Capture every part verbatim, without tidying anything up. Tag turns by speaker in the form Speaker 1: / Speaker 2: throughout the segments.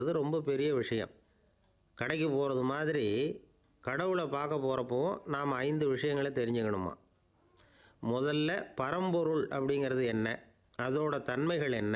Speaker 1: அது ரொம்ப பெரிய விஷயம். கடைக்கு போகிறது மாதிரி கடவுளை பார்க்க போகிறப்பவும் நாம் ஐந்து விஷயங்களை தெரிஞ்சுக்கணுமா. முதல்ல பரம்பொருள் அப்படிங்கிறது என்ன, அதோட தன்மைகள் என்ன,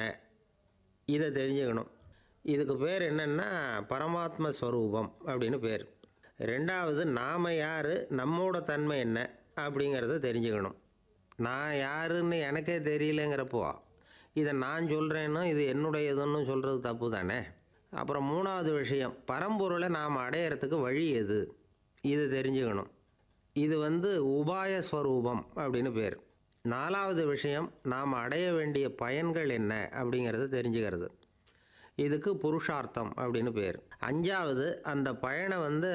Speaker 1: இதை தெரிஞ்சுக்கணும். இதுக்கு பேர் என்னென்னா பரமாத்ம ஸ்வரூபம் அப்படின்னு பேர். ரெண்டாவது, நாம் யார், நம்மோட தன்மை என்ன அப்படிங்கிறத தெரிஞ்சுக்கணும். நான் யாருன்னு எனக்கே தெரியலங்கிறப்போ இதை நான் சொல்கிறேன்னு இது என்னுடையதுன்னு சொல்கிறது தப்பு தானே. அப்புறம் மூணாவது விஷயம், பரம்பொருளை நாம் அடையிறதுக்கு வழி எது, இது தெரிஞ்சுக்கணும். இது வந்து உபாய ஸ்வரூபம் அப்படின்னு பேர். நாலாவது விஷயம், நாம் அடைய வேண்டிய பயன்கள் என்ன அப்படிங்கிறத தெரிஞ்சுக்கிறது. இதுக்கு புருஷார்த்தம் அப்படின்னு பேர். அஞ்சாவது, அந்த பயனை வந்து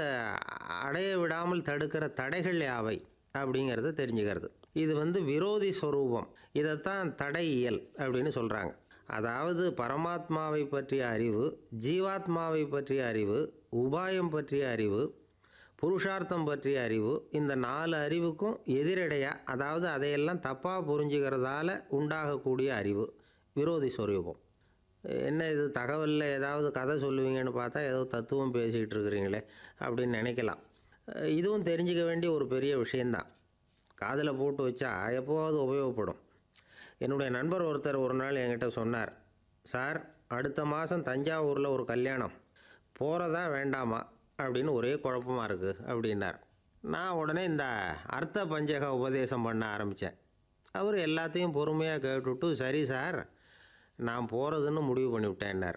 Speaker 1: அடைய விடாமல் தடுக்கிற தடைகள் யாவை அப்படிங்கிறத தெரிஞ்சுக்கிறது. இது வந்து விரோதி ஸ்வரூபம். இதைத்தான் தடையியல் அப்படின்னு சொல்கிறாங்க. அதாவது பரமாத்மாவை பற்றிய அறிவு, ஜீவாத்மாவை பற்றிய அறிவு, உபாயம் பற்றிய அறிவு, புருஷார்த்தம் பற்றிய அறிவு, இந்த நாலு அறிவுக்கும் எதிரடையாக, அதாவது அதையெல்லாம் தப்பாக புரிஞ்சுக்கிறதால உண்டாகக்கூடிய அறிவு விரோதி ஸ்வரூபம். என்ன இது தகவலில் ஏதாவது கதை சொல்லுவீங்கன்னு பார்த்தா ஏதோ தத்துவம் பேசிக்கிட்டு இருக்கிறீங்களே அப்படின்னு நினைக்கலாம். இதுவும் தெரிஞ்சிக்க வேண்டிய ஒரு பெரிய விஷயந்தான். காதில் போட்டு வச்சா எப்போவாவது உபயோகப்படும். என்னுடைய நண்பர் ஒருத்தர் ஒரு நாள் என்கிட்ட சொன்னார், சார் அடுத்த மாதம் தஞ்சாவூரில் ஒரு கல்யாணம், போகிறதா வேண்டாமா அப்படின்னு ஒரே குழப்பமாக இருக்குது அப்படின்னார். நான் உடனே இந்த அர்த்த பஞ்சக உபதேசம் பண்ண ஆரம்பித்தேன். அவர் எல்லாத்தையும் பொறுமையாக கேட்டுவிட்டு, சரி சார் நான் போகிறதுன்னு முடிவு பண்ணிவிட்டேன்னார்.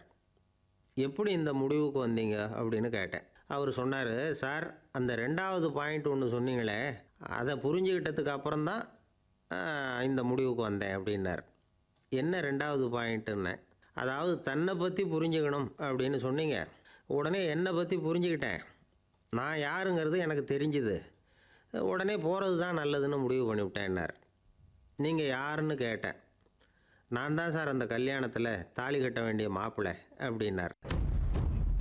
Speaker 1: எப்படி இந்த முடிவுக்கு வந்தீங்க அப்படின்னு கேட்டேன். அவர் சொன்னார், சார் அந்த ரெண்டாவது பாயிண்ட் ஒன்று சொன்னீங்களே, அதை புரிஞ்சுக்கிட்டதுக்கு அப்புறம்தான் இந்த முடிவுக்கு வந்தேன் அப்படின்னார். என்ன ரெண்டாவது பாயிண்ட்டுன்னு? அதாவது தன்னை பற்றி புரிஞ்சுக்கணும் அப்படின்னு சொன்னீங்க. உடனே என்னை பற்றி புரிஞ்சுக்கிட்டேன், நான் யாருங்கிறது எனக்கு தெரிஞ்சுது, உடனே போகிறது தான் நல்லதுன்னு முடிவு பண்ணிவிட்டேன்னார். நீங்கள் யாருன்னு கேட்டேன். நான் தான் சார் அந்த கல்யாணத்தில் தாலி கட்ட வேண்டிய மாப்பிள்ளை அப்படின்னார்.